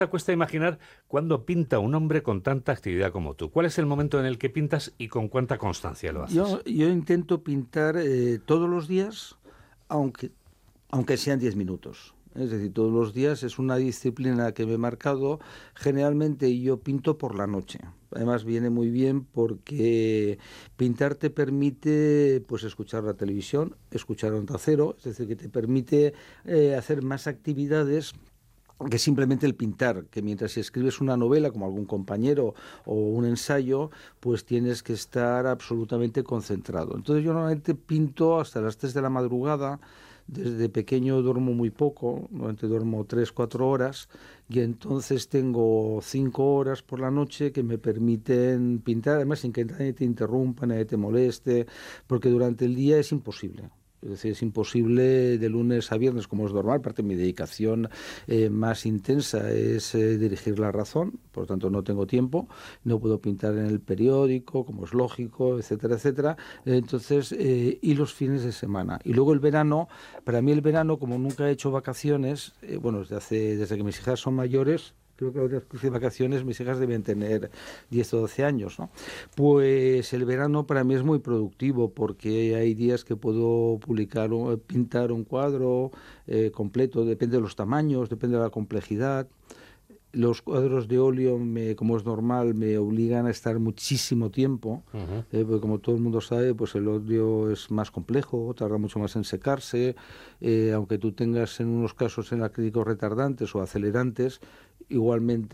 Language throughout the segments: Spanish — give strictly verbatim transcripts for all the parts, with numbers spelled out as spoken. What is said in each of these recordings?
Cuesta imaginar cuándo pinta un hombre con tanta actividad como tú. ¿Cuál es el momento en el que pintas y con cuánta constancia lo haces? Yo, yo intento pintar eh, todos los días, aunque, aunque sean diez minutos. Es decir, todos los días es una disciplina que me he marcado. Generalmente yo pinto por la noche. Además viene muy bien porque pintar te permite pues escuchar la televisión, escuchar Onda Cero, es decir, que te permite eh, hacer más actividades que simplemente el pintar, que mientras escribes una novela, como algún compañero, o un ensayo, pues tienes que estar absolutamente concentrado. Entonces yo normalmente pinto hasta las tres de la madrugada. Desde pequeño duermo muy poco, normalmente duermo tres cuatro horas, y entonces tengo cinco horas por la noche que me permiten pintar, además sin que nadie te interrumpa, nadie te moleste, porque durante el día es imposible. Es decir, es imposible de lunes a viernes, como es normal. Parte de mi dedicación eh, más intensa es eh, dirigir La Razón, por lo tanto no tengo tiempo, no puedo pintar en el periódico, como es lógico, etcétera, etcétera. Entonces, eh, y los fines de semana. Y luego el verano, para mí el verano, como nunca he hecho vacaciones, eh, bueno, desde, hace, desde que mis hijas son mayores, creo que ahora de vacaciones mis hijas deben tener diez o doce años, ¿no? Pues el verano para mí es muy productivo porque hay días que puedo publicar, o pintar un cuadro eh, completo, depende de los tamaños, depende de la complejidad. Los cuadros de óleo, me, como es normal, me obligan a estar muchísimo tiempo, Uh-huh. eh, porque como todo el mundo sabe, pues el óleo es más complejo, tarda mucho más en secarse, eh, aunque tú tengas en unos casos en acrílicos retardantes o acelerantes, igualmente,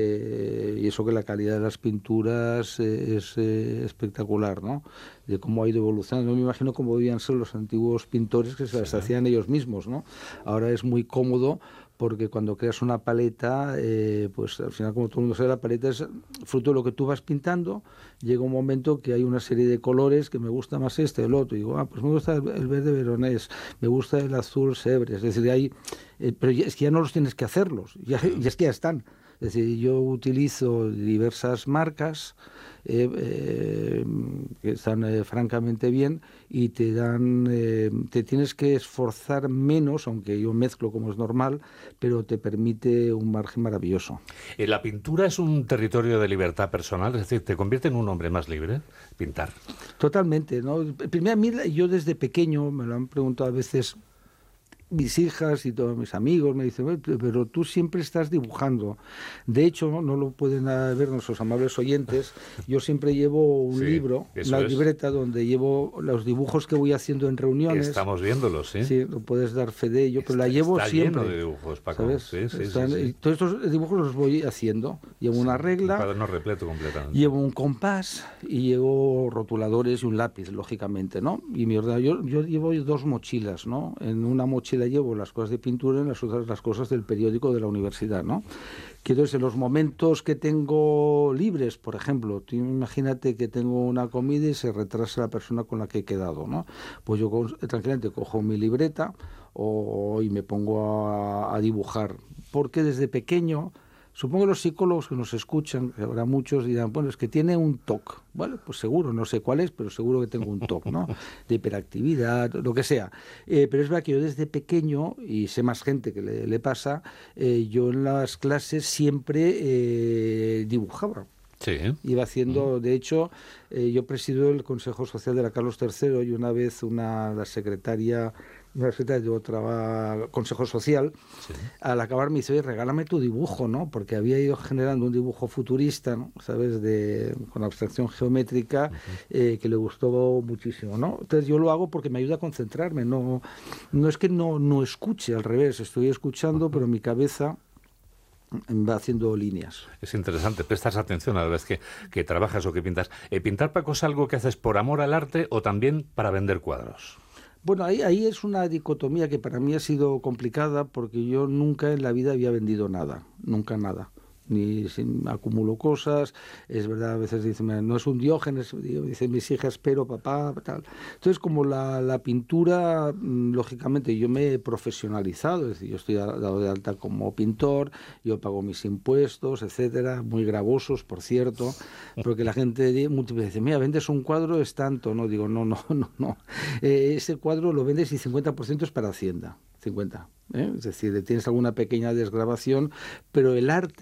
eh, y eso que la calidad de las pinturas eh, es eh, espectacular, ¿no? De cómo ha ido evolucionando. No me imagino cómo debían ser los antiguos pintores que se las Sí. hacían ellos mismos, ¿no? Ahora es muy cómodo porque cuando creas una paleta, eh, pues al final, como todo el mundo sabe, la paleta es fruto de lo que tú vas pintando. Llega un momento que hay una serie de colores que me gusta más este, el otro. Y digo, ah, pues me gusta el, el verde veronés, me gusta el azul Sèvres. Es decir, hay, eh, pero ya, es que ya no los tienes que hacerlos, ya, ya es que ya están. Es decir, yo utilizo diversas marcas eh, eh, que están eh, francamente bien y te dan, eh, te tienes que esforzar menos, aunque yo mezclo como es normal, pero te permite un margen maravilloso. Eh, ¿La pintura es un territorio de libertad personal? Es decir, ¿te convierte en un hombre más libre? Pintar. Totalmente, ¿no? Primero, a mí, yo desde pequeño, me lo han preguntado a veces mis hijas y todos mis amigos, me dicen, pero tú siempre estás dibujando. De hecho, no, no lo pueden ver nuestros amables oyentes, yo siempre llevo un Sí, libro, eso una es. libreta donde llevo los dibujos que voy haciendo en reuniones. Estamos viéndolos, ¿sí? Sí, lo puedes dar fe de ello, pero Está, la llevo está siempre. lleno de dibujos, Paco. ¿Sabes? Sí, sí, Están, sí, sí. y todos estos dibujos los voy haciendo. Llevo Sí, una un regla, cuaderno repleto completamente. llevo un compás y llevo rotuladores y un lápiz, lógicamente, ¿no? Y mi ordenador, yo, yo llevo dos mochilas, ¿no? En una mochila llevo las cosas de pintura, en las otras las cosas del periódico de la universidad, ¿no? Que entonces, en los momentos que tengo libres, por ejemplo, tú imagínate que tengo una comida y se retrasa la persona con la que he quedado, ¿no? Pues yo tranquilamente cojo mi libreta o, y me pongo a, a dibujar, porque desde pequeño, supongo que los psicólogos que nos escuchan, que habrá muchos, dirán, bueno, es que tiene un T O C. Bueno, pues seguro, no sé cuál es, pero seguro que tengo un T O C, ¿no? De hiperactividad, lo que sea. Eh, pero es verdad que yo desde pequeño, y sé más gente que le, le pasa, eh, yo en las clases siempre eh, dibujaba. Sí. Iba haciendo, de hecho, eh, yo presido el Consejo Social de la Carlos tercero y una vez una la secretaria, una secretaria de otra Consejo Social, Sí. al acabar me dice, oye, regálame tu dibujo, ¿no? Porque había ido generando un dibujo futurista, ¿no? ¿Sabes? De, con abstracción geométrica, Uh-huh. eh, que le gustó muchísimo, ¿no? Entonces yo lo hago porque me ayuda a concentrarme, no, no es que no, no escuche, al revés, estoy escuchando, Uh-huh. pero mi cabeza va haciendo líneas. Es interesante, prestas atención a la vez que, que trabajas o que pintas. Eh, ¿Pintar, Paco, es algo que haces por amor al arte o también para vender cuadros? Bueno, ahí, ahí es una dicotomía que para mí ha sido complicada porque yo nunca en la vida había vendido nada, nunca nada. Ni sin, acumulo cosas, es verdad, a veces dicen, no es un Diógenes, dicen mis hijas, pero papá, tal. Entonces, como la, la pintura, lógicamente, yo me he profesionalizado, es decir, yo estoy dado de alta como pintor, yo pago mis impuestos, etcétera, muy gravosos, por cierto, porque la gente muchas veces dice, mira, vendes un cuadro, es tanto, no, digo, no, no, no, no, eh, ese cuadro lo vendes y cincuenta por ciento es para Hacienda, cincuenta. ¿eh? Es decir, tienes alguna pequeña desgravación, pero el arte